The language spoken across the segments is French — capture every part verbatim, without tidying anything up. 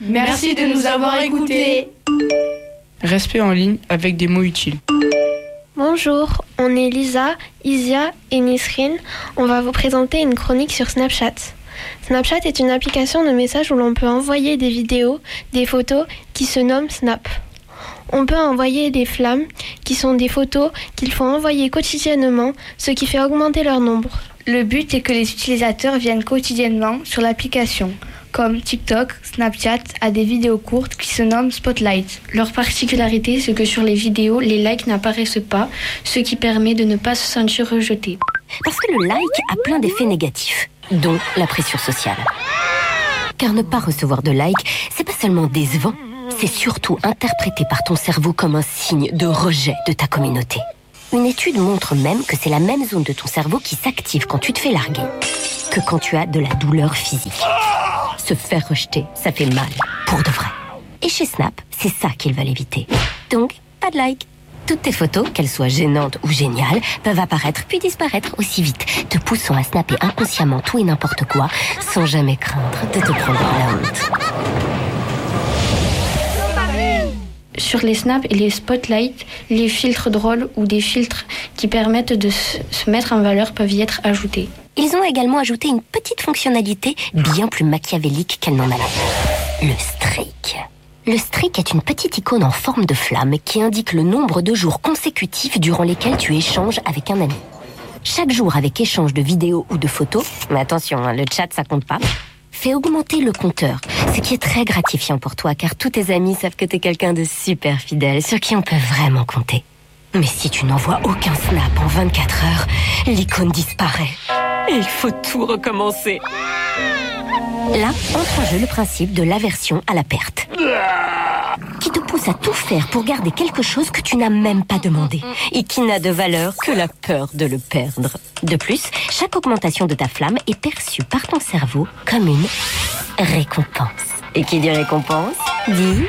Merci de nous avoir écoutés. Respect en ligne avec des mots utiles. Bonjour, on est Lisa, Isia et Nisrine. On va vous présenter une chronique sur Snapchat. Snapchat est une application de messages où l'on peut envoyer des vidéos, des photos qui se nomment Snap. On peut envoyer des flammes qui sont des photos qu'il faut envoyer quotidiennement, ce qui fait augmenter leur nombre. Le but est que les utilisateurs viennent quotidiennement sur l'application, comme TikTok, Snapchat a des vidéos courtes qui se nomment Spotlight. Leur particularité, c'est que sur les vidéos, les likes n'apparaissent pas, ce qui permet de ne pas se sentir rejeté. Parce que le like a plein d'effets négatifs, dont la pression sociale. Car ne pas recevoir de like, c'est pas seulement décevant, c'est surtout interprété par ton cerveau comme un signe de rejet de ta communauté. Une étude montre même que c'est la même zone de ton cerveau qui s'active quand tu te fais larguer que quand tu as de la douleur physique. Se faire rejeter, ça fait mal, pour de vrai. Et chez Snap, c'est ça qu'ils veulent éviter. Donc, pas de like. Toutes tes photos, qu'elles soient gênantes ou géniales, peuvent apparaître puis disparaître aussi vite, te poussant à snapper inconsciemment tout et n'importe quoi, sans jamais craindre de te prendre la honte. Sur les snaps et les spotlights, les filtres drôles ou des filtres qui permettent de se mettre en valeur peuvent y être ajoutés. Ils ont également ajouté une petite fonctionnalité bien plus machiavélique qu'elle n'en a l'air. Le streak. Le streak est une petite icône en forme de flamme qui indique le nombre de jours consécutifs durant lesquels tu échanges avec un ami. Chaque jour avec échange de vidéos ou de photos, mais attention, hein, le chat ça compte pas, fait augmenter le compteur, ce qui est très gratifiant pour toi car tous tes amis savent que t'es quelqu'un de super fidèle, sur qui on peut vraiment compter. Mais si tu n'envoies aucun snap en vingt-quatre heures, l'icône disparaît. Et il faut tout recommencer. Là, entre en jeu le principe de l'aversion à la perte, qui te pousse à tout faire pour garder quelque chose que tu n'as même pas demandé et qui n'a de valeur que la peur de le perdre. De plus, chaque augmentation de ta flamme est perçue par ton cerveau comme une récompense. Et qui dit récompense, dit...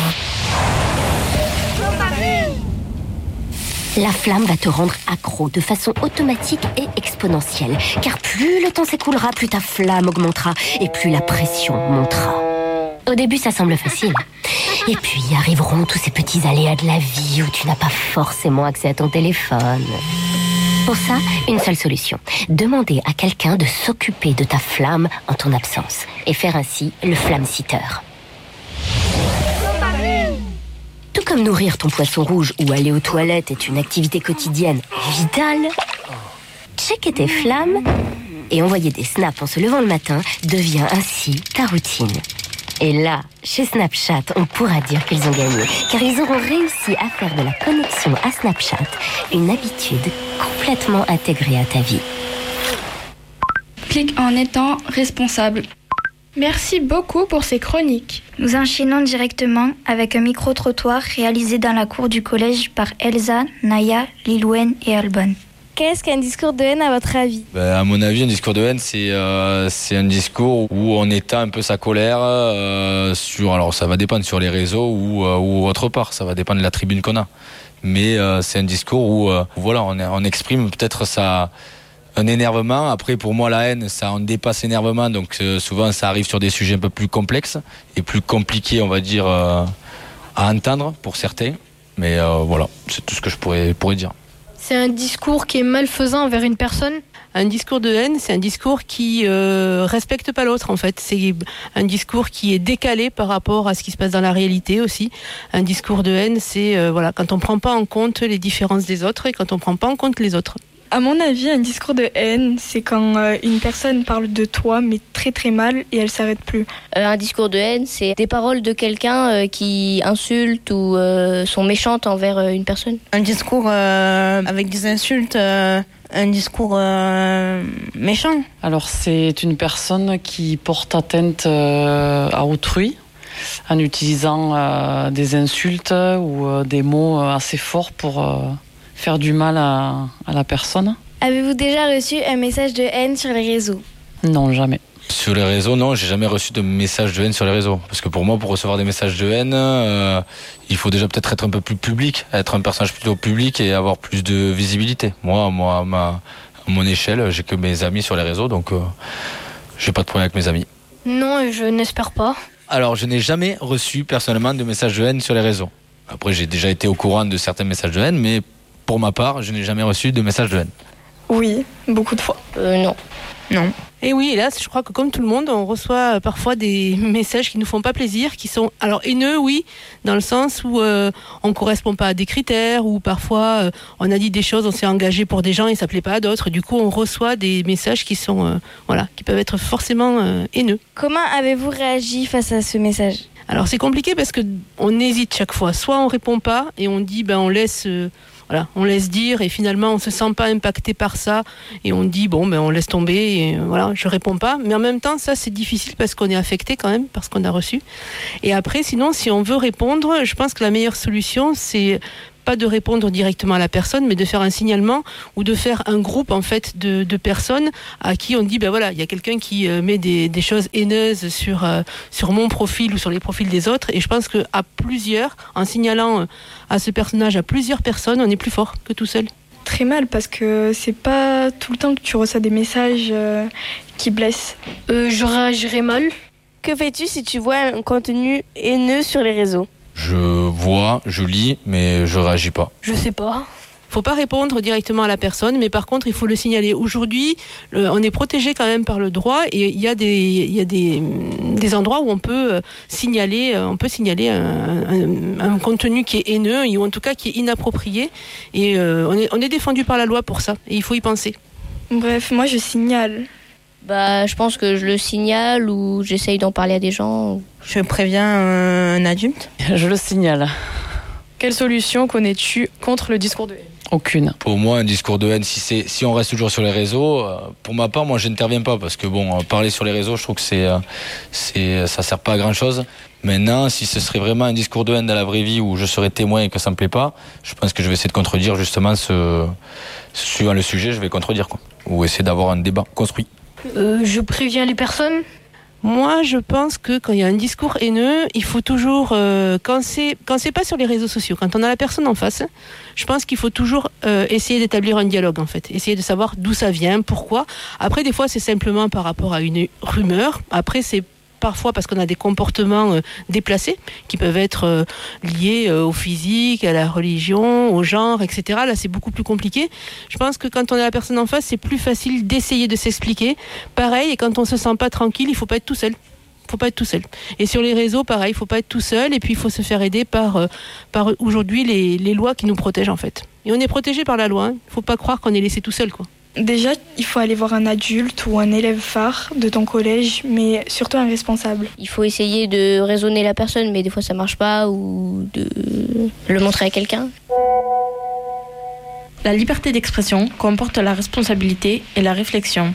La flamme va te rendre accro de façon automatique et exponentielle. Car plus le temps s'écoulera, plus ta flamme augmentera et plus la pression montera. Au début, ça semble facile. Et puis arriveront tous ces petits aléas de la vie où tu n'as pas forcément accès à ton téléphone. Pour ça, une seule solution. Demander à quelqu'un de s'occuper de ta flamme en ton absence. Et faire ainsi le flamme-sitter. Tout comme nourrir ton poisson rouge ou aller aux toilettes est une activité quotidienne vitale, checker tes flammes et envoyer des snaps en se levant le matin devient ainsi ta routine. Et là, chez Snapchat, on pourra dire qu'ils ont gagné, car ils auront réussi à faire de la connexion à Snapchat une habitude complètement intégrée à ta vie. Clique en étant responsable. Merci beaucoup pour ces chroniques. Nous enchaînons directement avec un micro-trottoir réalisé dans la cour du collège par Elsa, Naya, Lilouen et Alban. Qu'est-ce qu'un discours de haine à votre avis ? Ben, à mon avis, un discours de haine, c'est, euh, c'est un discours où on étend un peu sa colère euh, sur, alors ça va dépendre sur les réseaux ou, euh, ou autre part, ça va dépendre de la tribune qu'on a. Mais euh, c'est un discours où, euh, voilà, on, on exprime peut-être sa... un énervement. Après, pour moi, la haine, ça en dépasse l'énervement. Donc, euh, souvent, ça arrive sur des sujets un peu plus complexes et plus compliqués, on va dire, euh, à entendre pour certains. Mais euh, voilà, c'est tout ce que je pourrais, pourrais dire. C'est un discours qui est malfaisant envers une personne ? Un discours de haine, c'est un discours qui euh, respecte pas l'autre, en fait. C'est un discours qui est décalé par rapport à ce qui se passe dans la réalité aussi. Un discours de haine, c'est euh, voilà, quand on prend pas en compte les différences des autres et quand on prend pas en compte les autres. À mon avis, un discours de haine, c'est quand euh, une personne parle de toi, mais très très mal, et elle s'arrête plus. Euh, un discours de haine, c'est des paroles de quelqu'un euh, qui insulte ou euh, sont méchantes envers euh, une personne. Un discours euh, avec des insultes, euh, un discours euh, méchant. Alors c'est une personne qui porte atteinte euh, à autrui en utilisant euh, des insultes ou euh, des mots assez forts pour... Euh, faire du mal à, à la personne. Avez-vous déjà reçu un message de haine sur les réseaux ? Non, jamais. Sur les réseaux, non, j'ai jamais reçu de message de haine sur les réseaux. Parce que pour moi, pour recevoir des messages de haine, euh, il faut déjà peut-être être un peu plus public, être un personnage plutôt public et avoir plus de visibilité. Moi, moi à, ma, à mon échelle, j'ai que mes amis sur les réseaux, donc euh, j'ai pas de problème avec mes amis. Non, je n'espère pas. Alors, je n'ai jamais reçu personnellement de messages de haine sur les réseaux. Après, j'ai déjà été au courant de certains messages de haine, mais pour ma part, je n'ai jamais reçu de messages de haine. Oui, beaucoup de fois. Euh, non. Non. Et oui, hélas, je crois que comme tout le monde, on reçoit parfois des messages qui nous font pas plaisir, qui sont alors haineux, oui, dans le sens où euh, on correspond pas à des critères, ou parfois euh, on a dit des choses, on s'est engagé pour des gens et ça plaît pas à d'autres. Du coup, on reçoit des messages qui sont, euh, voilà, qui peuvent être forcément euh, haineux. Comment avez-vous réagi face à ce message ? Alors c'est compliqué parce que on hésite chaque fois. Soit on répond pas et on dit, ben on laisse. Euh, Voilà, on laisse dire et finalement on se sent pas impacté par ça et on dit bon ben on laisse tomber et euh, voilà, je réponds pas, mais en même temps ça c'est difficile parce qu'on est affecté quand même parce qu'on a reçu. Et après sinon si on veut répondre, je pense que la meilleure solution c'est pas de répondre directement à la personne, mais de faire un signalement ou de faire un groupe en fait de, de personnes à qui on dit ben voilà, il y a quelqu'un qui euh, met des, des choses haineuses sur euh, sur mon profil ou sur les profils des autres, et je pense que à plusieurs, en signalant euh, à ce personnage à plusieurs personnes, on est plus fort que tout seul. Très mal, parce que c'est pas tout le temps que tu reçois des messages euh, qui blessent. Euh, je réagirais mal. Que fais-tu si tu vois un contenu haineux sur les réseaux ? Je vois, je lis, mais je réagis pas. Je sais pas. Faut pas répondre directement à la personne, mais par contre, il faut le signaler. Aujourd'hui, le, on est protégé quand même par le droit, et il y a des, il y a des, des endroits où on peut signaler, on peut signaler un, un, un contenu qui est haineux, ou en tout cas qui est inapproprié, et euh, on est, on est défendu par la loi pour ça, et il faut y penser. Bref, moi je signale. Bah, je pense que je le signale ou j'essaye d'en parler à des gens. Je préviens un adulte. Je le signale. Quelle solution connais-tu contre le discours de haine ? Aucune. Pour moi, un discours de haine, si, c'est, si on reste toujours sur les réseaux, euh, pour ma part, moi, je n'interviens pas parce que bon, euh, parler sur les réseaux, je trouve que c'est, euh, c'est, ça sert pas à grand chose. Maintenant, si ce serait vraiment un discours de haine dans la vraie vie où je serais témoin et que ça me plaît pas, je pense que je vais essayer de contredire justement ce, suivant le sujet, je vais contredire quoi, ou essayer d'avoir un débat construit. Euh, je préviens les personnes. Moi, je pense que quand il y a un discours haineux, il faut toujours, euh, quand c'est quand c'est pas sur les réseaux sociaux, quand on a la personne en face, je pense qu'il faut toujours euh, essayer d'établir un dialogue en fait, essayer de savoir d'où ça vient, pourquoi. Après, des fois, c'est simplement par rapport à une rumeur. Après, c'est parfois parce qu'on a des comportements euh, déplacés qui peuvent être euh, liés euh, au physique, à la religion, au genre, et cetera. Là, c'est beaucoup plus compliqué. Je pense que quand on a la personne en face, c'est plus facile d'essayer de s'expliquer. Pareil, et quand on se sent pas tranquille, il faut pas être tout seul. Faut pas être tout seul. Et sur les réseaux, pareil, il faut pas être tout seul. Et puis, il faut se faire aider par, euh, par aujourd'hui les, les lois qui nous protègent en fait. Et on est protégé par la loi. Hein. Faut pas croire qu'on est laissé tout seul, quoi. Déjà, il faut aller voir un adulte ou un élève phare de ton collège, mais surtout un responsable. Il faut essayer de raisonner la personne, mais des fois ça marche pas, ou de le montrer à quelqu'un. La liberté d'expression comporte la responsabilité et la réflexion.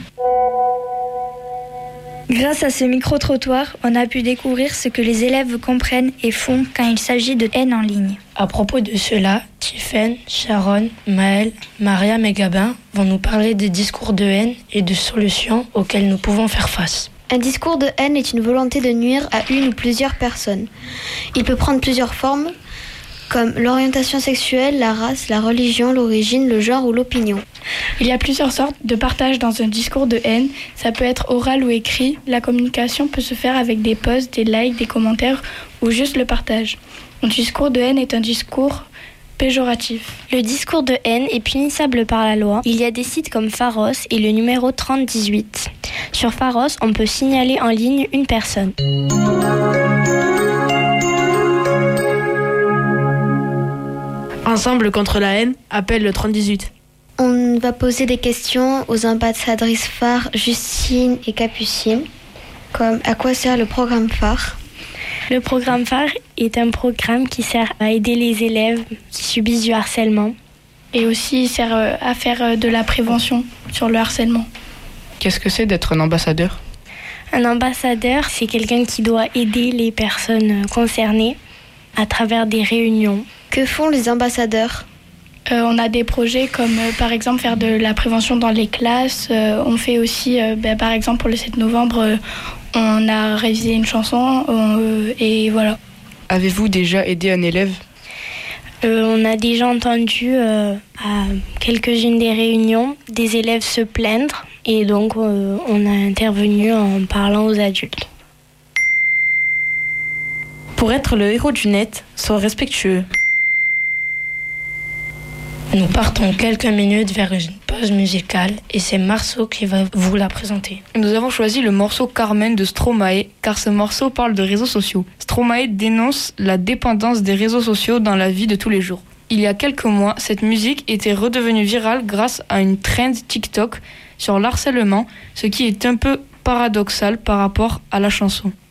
Grâce à ce micro-trottoir, on a pu découvrir ce que les élèves comprennent et font quand il s'agit de haine en ligne. À propos de cela, Tiffen, Sharon, Maëlle, Mariam et Gabin vont nous parler des discours de haine et de solutions auxquelles nous pouvons faire face. Un discours de haine est une volonté de nuire à une ou plusieurs personnes. Il peut prendre plusieurs formes, comme l'orientation sexuelle, la race, la religion, l'origine, le genre ou l'opinion. Il y a plusieurs sortes de partage dans un discours de haine. Ça peut être oral ou écrit. La communication peut se faire avec des posts, des likes, des commentaires ou juste le partage. Un discours de haine est un discours péjoratif. Le discours de haine est punissable par la loi. Il y a des sites comme Pharos et le numéro trente dix-huit. Sur Pharos, on peut signaler en ligne une personne. Ensemble contre la haine, appelle le trente dix-huit. On va poser des questions aux ambassadrices phares Justine et Capucine, comme à quoi sert le programme phare ? Le programme phare est un programme qui sert à aider les élèves qui subissent du harcèlement. Et aussi, il sert à faire de la prévention sur le harcèlement. Qu'est-ce que c'est d'être un ambassadeur ? Un ambassadeur, c'est quelqu'un qui doit aider les personnes concernées à travers des réunions. Que font les ambassadeurs ? Euh, on a des projets comme euh, par exemple faire de la prévention dans les classes. Euh, on fait aussi, euh, bah, par exemple pour le sept novembre, euh, on a révisé une chanson euh, et voilà. Avez-vous déjà aidé un élève ? euh, On a déjà entendu euh, à quelques-unes des réunions des élèves se plaindre et donc euh, on a intervenu en parlant aux adultes. Pour être le héros du net, sois respectueux. Nous partons quelques minutes vers une pause musicale et c'est Marceau qui va vous la présenter. Nous avons choisi le morceau Carmen de Stromae car ce morceau parle de réseaux sociaux. Stromae dénonce la dépendance des réseaux sociaux dans la vie de tous les jours. Il y a quelques mois, cette musique était redevenue virale grâce à une trend TikTok sur l'harcèlement, ce qui est un peu paradoxal par rapport à la chanson.